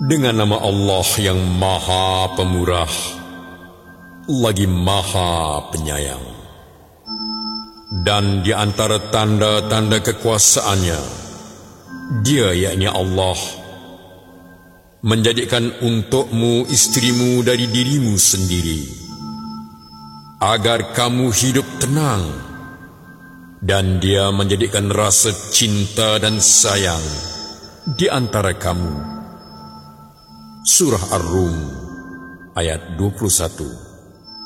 Dengan nama Allah yang Maha Pemurah, lagi Maha Penyayang. Dan di antara tanda-tanda kekuasaannya, Dia yakni Allah menjadikan untukmu istrimu dari dirimu sendiri, agar kamu hidup tenang, dan Dia menjadikan rasa cinta dan sayang di antara kamu. Surah Ar-Rum ayat 21.